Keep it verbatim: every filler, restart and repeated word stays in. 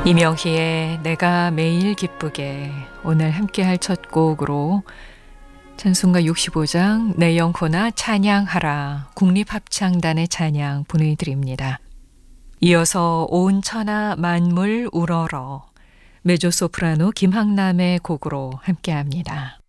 이명희의 내가 매일 기쁘게 오늘 함께할 첫 곡으로 찬송가 육십오 장 내 영혼아 찬양하라 국립합창단의 찬양 보내드립니다. 이어서 온 천하 만물 우러러 메조소프라노 김학남의 곡으로 함께합니다.